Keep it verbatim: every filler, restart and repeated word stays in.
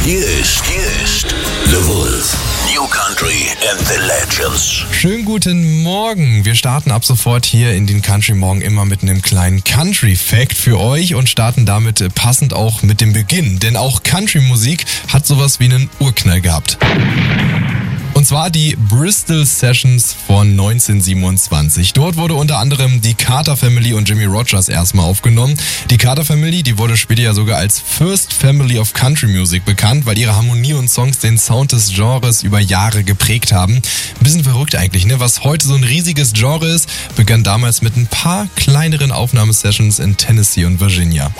Hier ist, hier ist The Wolf. New Country and the Legends. Schönen guten Morgen. Wir starten ab sofort hier in den Country Morgen immer mit einem kleinen Country Fact für euch und starten damit passend auch mit dem Beginn. Denn auch Country-Musik hat sowas wie einen Urknall gehabt. Und zwar die Bristol Sessions von neunzehnhundertsiebenundzwanzig. Dort wurde unter anderem die Carter Family und Jimmie Rodgers erstmal aufgenommen. Die Carter Family, die wurde später ja sogar als First Family of Country Music bekannt, weil ihre Harmonie und Songs den Sound des Genres über Jahre geprägt haben. Ein bisschen verrückt eigentlich, ne? Was heute so ein riesiges Genre ist, begann damals mit ein paar kleineren Aufnahmesessions in Tennessee und Virginia.